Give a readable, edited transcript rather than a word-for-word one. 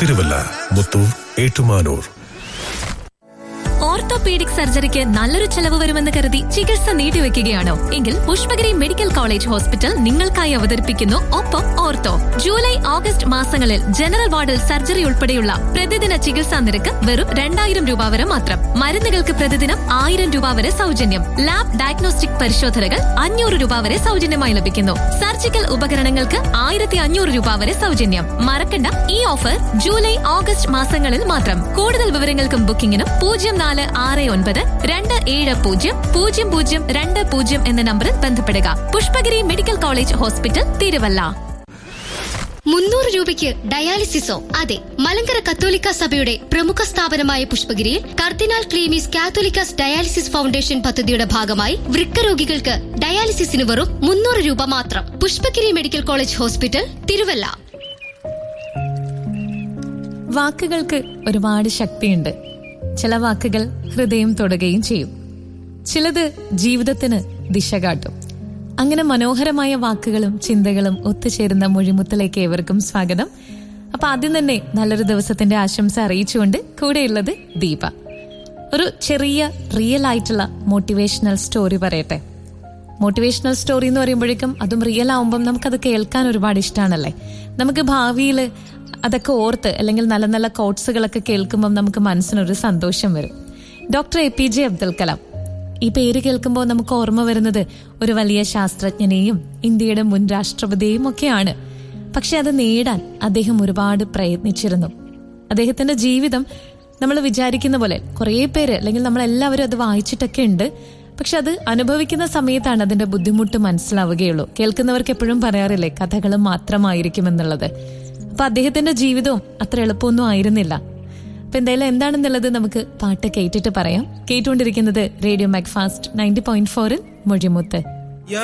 Thiruvalla, Muthoor, Ettumanoor. Orthopaedic സർജറിക്ക് നല്ലൊരു ചെലവ് വരുമെന്ന് കരുതി ചികിത്സ നീട്ടിവെക്കുകയാണോ? എങ്കിൽ പുഷ്പഗിരി മെഡിക്കൽ കോളേജ് ഹോസ്പിറ്റൽ നിങ്ങൾക്കായി അവതരിപ്പിക്കുന്നു ഒപ്പം ഓർത്തോ. ജൂലൈ, ഓഗസ്റ്റ് മാസങ്ങളിൽ ജനറൽ വാർഡിൽ സർജറി ഉൾപ്പെടെയുള്ള പ്രതിദിന ചികിത്സാ നിരക്ക് വെറും 2000 രൂപ വരെ മാത്രം. മരുന്നുകൾക്ക് പ്രതിദിനം 1000 രൂപ വരെ സൗജന്യം. ലാബ് ഡയഗ്നോസ്റ്റിക് പരിശോധനകൾ 500 രൂപ വരെ സൗജന്യമായി ലഭിക്കുന്നു. സർജിക്കൽ ഉപകരണങ്ങൾക്ക് 1500 രൂപ വരെ സൗജന്യം. മറക്കണ്ട, ഈ ഓഫർ ജൂലൈ, ഓഗസ്റ്റ് മാസങ്ങളിൽ മാത്രം. കൂടുതൽ വിവരങ്ങൾക്കും ബുക്കിംഗിനും 0469270020 എന്ന നമ്പറിൽ ബന്ധപ്പെടുക. Pushpagiri medical college hospital, Thiruvalla. 300 രൂപയ്ക്ക് ഡയാലിസിസോ? അതെ, മലങ്കര കത്തോലിക്ക സഭയുടെ പ്രമുഖ സ്ഥാപനമായ പുഷ്പഗിരിയിൽ കർദിനാൾ ക്ലീമീസ് കാത്തോലിക്കാസ് ഡയാലിസിസ് ഫൗണ്ടേഷൻ പദ്ധതിയുടെ ഭാഗമായി വൃക്ക രോഗികൾക്ക് ഡയാലിസിസിന് വെറും 300 രൂപ മാത്രം. Pushpagiri medical college hospital, Thiruvalla. വാക്കുകൾക്ക് ഒരുപാട് ശക്തിയുണ്ട്. ചില വാക്കുകൾ ഹൃദയം തൊടുകയും ചെയ്യും. ചിലത് ജീവിതത്തിന് ദിശ കാട്ടും. അങ്ങനെ മനോഹരമായ വാക്കുകളും ചിന്തകളും ഒത്തുചേരുന്ന മൊഴിമുത്തിലേക്ക് ഏവർക്കും സ്വാഗതം. അപ്പൊ ആദ്യം തന്നെ നല്ലൊരു ദിവസത്തിന്റെ ആശംസ അറിയിച്ചുകൊണ്ട് കൂടെയുള്ളത് ദീപ. ഒരു ചെറിയ റിയൽ ആയിട്ടുള്ള മോട്ടിവേഷണൽ സ്റ്റോറി പറയട്ടെ. മോട്ടിവേഷണൽ സ്റ്റോറി എന്ന് പറയുമ്പോഴേക്കും അതും റിയൽ ആവുമ്പം നമുക്കത് കേൾക്കാൻ ഒരുപാട് ഇഷ്ടമാണല്ലേ. നമുക്ക് ഭാവിയിൽ അതൊക്കെ ഓർത്ത് അല്ലെങ്കിൽ നല്ല നല്ല കോട്സുകളൊക്കെ കേൾക്കുമ്പോൾ നമുക്ക് മനസ്സിനൊരു സന്തോഷം വരും. ഡോക്ടർ APJ അബ്ദുൽ കലാം, ഈ പേര് കേൾക്കുമ്പോൾ നമുക്ക് ഓർമ്മ വരുന്നത് ഒരു വലിയ ശാസ്ത്രജ്ഞനെയും ഇന്ത്യയുടെ മുൻ രാഷ്ട്രപതിയെയും ഒക്കെയാണ്. പക്ഷെ അത് നേടാൻ അദ്ദേഹം ഒരുപാട് പ്രയത്നിച്ചിരുന്നു. അദ്ദേഹത്തിന്റെ ജീവിതം നമ്മൾ വിചാരിക്കുന്ന പോലെ കുറേ പേര് അല്ലെങ്കിൽ നമ്മളെല്ലാവരും അത് വായിച്ചിട്ടൊക്കെ ഉണ്ട്. പക്ഷെ അത് അനുഭവിക്കുന്ന സമയത്താണ് അതിന്റെ ബുദ്ധിമുട്ട് മനസ്സിലാവുകയുള്ളൂ. കേൾക്കുന്നവർക്ക് എപ്പോഴും പറയാറില്ലേ, കഥകൾ മാത്രമായിരിക്കും എന്നുള്ളത്. അപ്പൊ അദ്ദേഹത്തിന്റെ ജീവിതവും അത്ര എളുപ്പമൊന്നും ആയിരുന്നില്ല. അപ്പൊ എന്തായാലും എന്താണെന്നുള്ളത് നമുക്ക് പാട്ട് കേട്ടിട്ട് പറയാം. കേട്ടുകൊണ്ടിരിക്കുന്നത് റേഡിയോ മാക്ഫാസ്റ്റ് 90.4 മൊഴിമുത്ത്.